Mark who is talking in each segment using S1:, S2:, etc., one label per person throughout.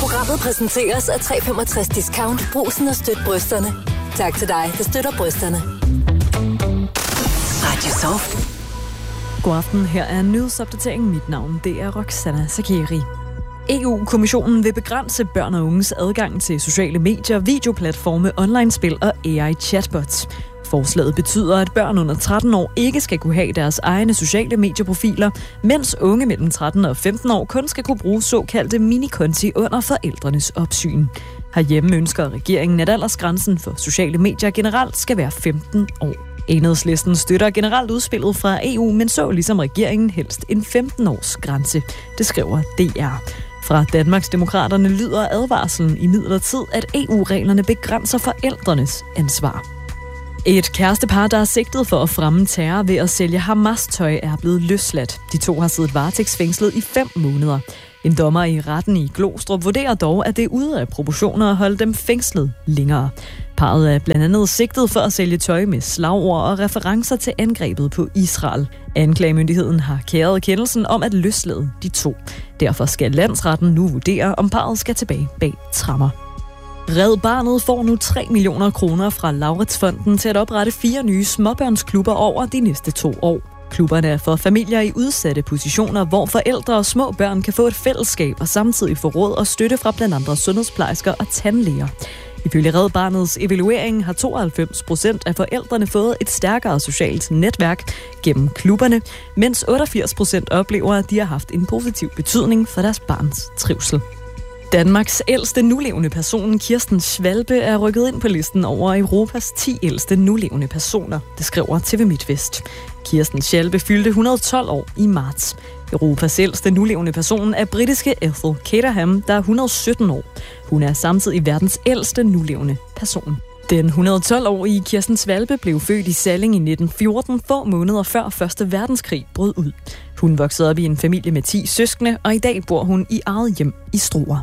S1: Programmet præsenteres af 365 Discount. Brugsen og støt brysterne. Tak til dig, der støtter brysterne. Radio Soft.
S2: God aften, her er nyhedsopdateringen. Mit navn, det er Roxana Sakeri. EU-kommissionen vil begrænse børn og unges adgang til sociale medier, videoplatforme, online-spil og AI-chatbots. Forslaget betyder, at børn under 13 år ikke skal kunne have deres egne sociale medieprofiler, mens unge mellem 13 og 15 år kun skal kunne bruge såkaldte minikonti under forældrenes opsyn. Herhjemme ønsker regeringen, at aldersgrænsen for sociale medier generelt skal være 15 år. Enhedslisten støtter generelt udspillet fra EU, men så ligesom regeringen helst en 15-års grænse. Det skriver DR. Fra Danmarksdemokraterne lyder advarslen imidlertid, at EU-reglerne begrænser forældrenes ansvar. Et kærestepar, der er sigtet for at fremme terror ved at sælge Hamas-tøj, er blevet løsladt. De to har siddet varetægtsfængslet i 5 måneder. En dommer i retten i Glostrup vurderer dog, at det er ude af proportioner at holde dem fængslet længere. Parret er blandt andet sigtet for at sælge tøj med slagord og referencer til angrebet på Israel. Anklagemyndigheden har kæret kendelsen om at løslade de to. Derfor skal landsretten nu vurdere, om parret skal tilbage bag tremmer. Red Barnet får nu 3 millioner kroner fra Lauritsfonden til at oprette 4 nye småbørnsklubber over de næste 2 år. Klubberne er for familier i udsatte positioner, hvor forældre og små børn kan få et fællesskab og samtidig få råd og støtte fra blandt andre sundhedsplejersker og tandlæger. Ifølge Red Barnets evaluering har 92% af forældrene fået et stærkere socialt netværk gennem klubberne, mens 88% oplever, at de har haft en positiv betydning for deres barns trivsel. Danmarks ældste nulevende person, Kirsten Schwalbe, er rykket ind på listen over Europas 10 ældste nulevende personer, det skriver TV MidtVest. Kirsten Schwalbe fyldte 112 år i marts. Europas ældste nulevende person er britiske Ethel Caterham, der er 117 år. Hun er samtidig verdens ældste nulevende person. Den 112-årige Kirsten Schwalbe blev født i Salling i 1914, få måneder før 1. verdenskrig brød ud. Hun voksede op i en familie med 10 søskende, og i dag bor hun i eget hjem i Struer.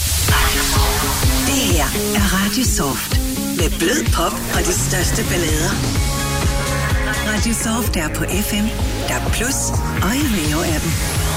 S1: Det her er Radio Soft. Med blød pop og de største ballader. Radio Soft er på FM, der plus og i Rio-appen.